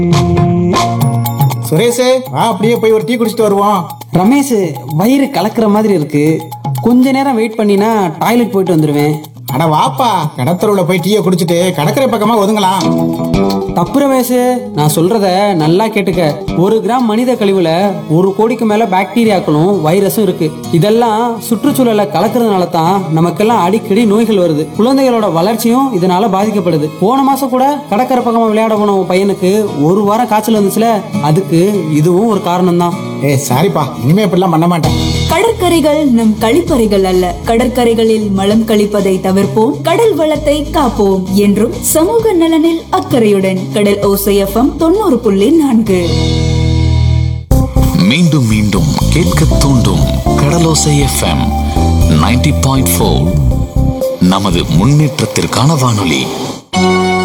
சுரேஷே வா, அப்படியே போய் ஒரு டீ குடிச்சிட்டு வருவோம். ரமேஷ், வயிறு கலக்கிற மாதிரி இருக்கு. கொஞ்ச நேரம் வெயிட் பண்ணினா டாய்லெட் போயிட்டு வந்துடுவேன். அட வாப்பா, கடத்தருவுல போய் டீயை குடிச்சிட்டு கடற்கரை பக்கமா ஒதுங்கலாம். தப்பு ரமேஷ், நான் சொல்றத நல்லா கேட்டுக்க. 1 கிராம் மனித கழிவுல 1 கோடிக்கு மேல பாக்டீரியாக்களும் வைரஸும் இருக்கு. இதெல்லாம் சுற்றுச்சூழலை கலக்கிறதுனால தான் நமக்கெல்லாம் அடிக்கடி நோய்கள் வருது. குழந்தைகளோட வளர்ச்சியும் இதனால பாதிக்கப்படுது. போன மாசம் கூட கடற்கரை பக்கமா விளையாட போன உன் பையனுக்கு 1 வாரம் காய்ச்சல் வந்துச்சுல, அதுக்கு இதுவும் ஒரு காரணம் தான். சாரிப்பா, இனிமே இப்படிலாம் பண்ண மாட்டேன். கடற்கரைகள் நம் கழிப்பறைகள் அல்ல. கடற்கரைகளில் மலம் கழிப்பதை தவிர்ப்போம், கடல் வளத்தை காப்போம் என்றும் சமூக நலனில் அக்கறையுடன் கடல் ஓசை FM 90.4. மீண்டும் மீண்டும் கேட்க தூண்டும் கடலோசை FM 90.4. நமது முன்னேற்றத்திற்கான வானொலி.